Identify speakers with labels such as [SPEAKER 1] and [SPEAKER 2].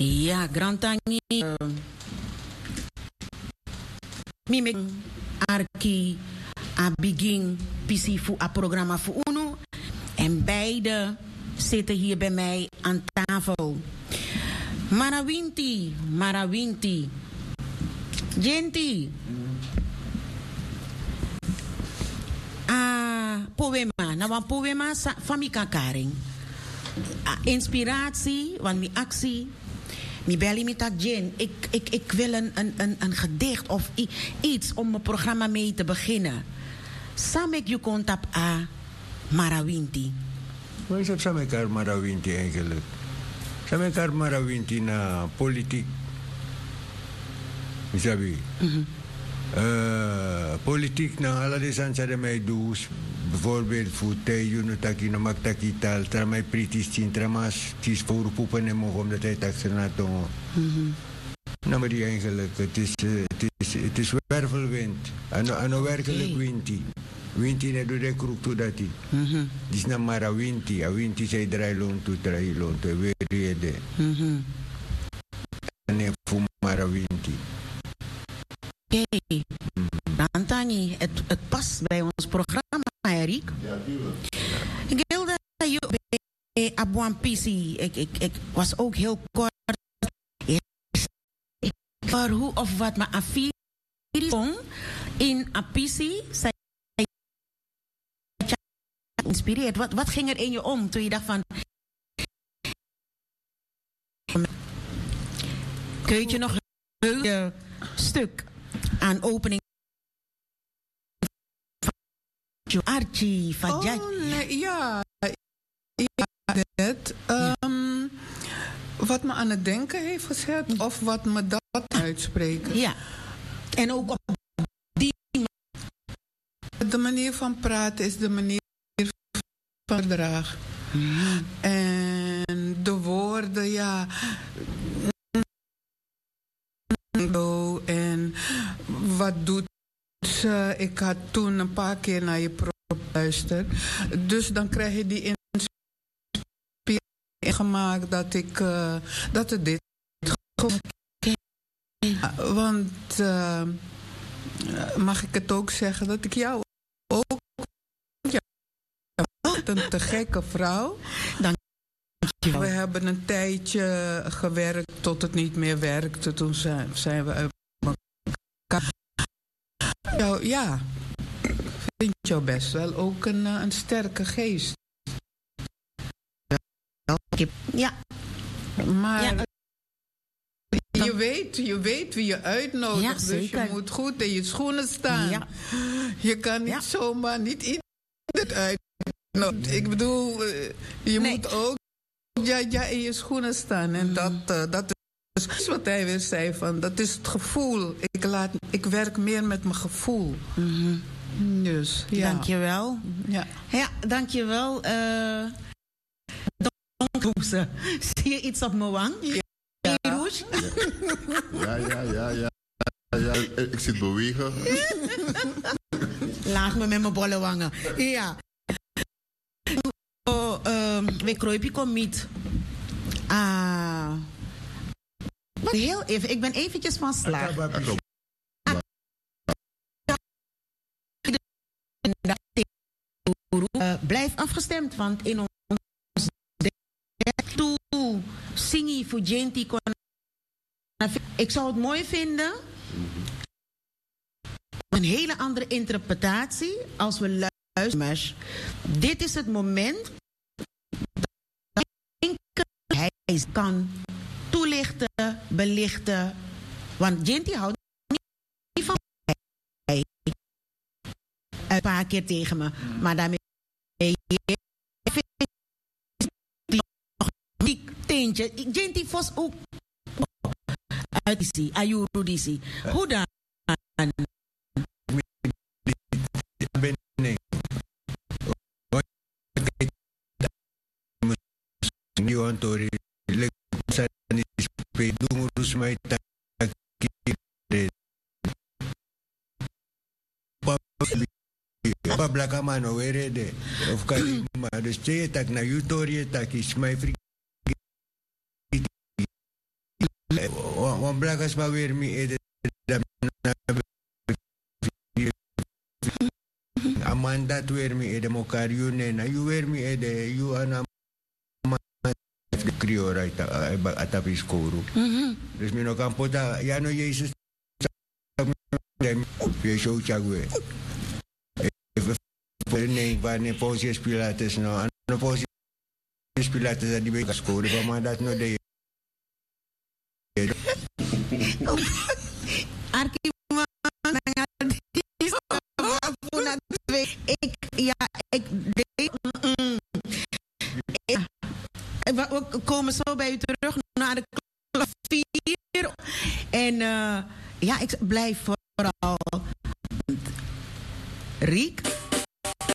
[SPEAKER 1] Ja, Grantangi. Mimi Arki Abiging Pisifu a programma voor UNO. En beide zitten hier bij mij aan tafel. Marawinti. Genti. Poema. Nou, een poema van mi kakaring. Inspiratie, want mi actie. Mi belly mi tak Jen. Ik wil een gedicht of iets om mijn programma mee te beginnen. Samek je contact a Marawinti.
[SPEAKER 2] Wat is dat Samek Marawinti eigenlijk? Samek Marawinti na politiek. Isabi. Politiek na alle desansa de mij dus. Bijvoorbeeld voor Tejun, taki no maktaki tal, tra mij pritis tramas, tis voor poepen en mogen omdat hij tak senato. Nou, maar die eigenlijk, het is wervelwind. Ano werkelijk winti. Winti ne doe de kroek toe dat hij. Dis na mara winti, a winti zij draai loon toe, weer de. En voor mara winti.
[SPEAKER 1] Oké, Antani, het past bij ons programma, Erik.
[SPEAKER 2] Ja, tuurlijk.
[SPEAKER 1] Ik wilde je bij Abuan Pisi. Ik was ook heel kort. Voor hoe of wat me afvier in Apisi. Zij inspireert. Wat ging er in je om toen je dacht van. Kun je nog een stuk aan opening van Archie, van
[SPEAKER 3] nee, ja, dit. Wat me aan het denken heeft gezet, of wat me dat uitspreken.
[SPEAKER 1] Ja, en ook op die
[SPEAKER 3] de manier van praten is de manier van gedrag. En de woorden, ja. En wat doet ze? Ik had toen een paar keer naar je program geluisterd. Dus dan krijg je die inspiratie gemaakt dat het dit want mag ik het ook zeggen dat ik jou ook een te gekke vrouw. We hebben een tijdje gewerkt tot het niet meer werkte. Toen zijn we uit elkaar. Ja, vind jou best wel ook een sterke geest.
[SPEAKER 1] Ja.
[SPEAKER 3] Maar
[SPEAKER 1] ja.
[SPEAKER 3] Je weet wie je uitnodigt. Ja, dus je moet goed in je schoenen staan. Ja. Je kan niet zomaar niet iedereen uitnodigen. Ik bedoel, je moet ook in je schoenen staan. En dat is wat hij weer zei. Van, dat is het gevoel. Ik werk meer met mijn gevoel. Dus, ja.
[SPEAKER 1] Dankjewel. Ja, dankjewel. Zie je iets op mijn wang?
[SPEAKER 4] Ja. Ja. Ik zit bewegen.
[SPEAKER 1] Laat me met mijn bolle wangen. Ja. We kruipen commit. Heel even, ik ben eventjes van slag. Blijf afgestemd, want in ons toe zingi voor Genti. Ik zou het mooi vinden. Een hele andere interpretatie als we luisteren. Dit is het moment dat hij kan toelichten, belichten. Want Genti houdt niet van mij. Een paar keer tegen me. Maar daarmee die teentje. Genti was ook uit die Ayurudisi. Hoe dan?
[SPEAKER 2] Blaka mano werede of kalima dus tak na yutori tak is my free on blagas maar weer mee Amanda tu weer mee de mokario nena you weer mee de you ana de criora atapis koru. Dus mi no campo da ya no Jesus je show chagwe. Nee, wanneer Pontius Pilatus no Pontius Pilatus dat die beetje scoren, maar dat no de
[SPEAKER 1] we komen zo bij u terug naar de klavier. En ja, ik blijf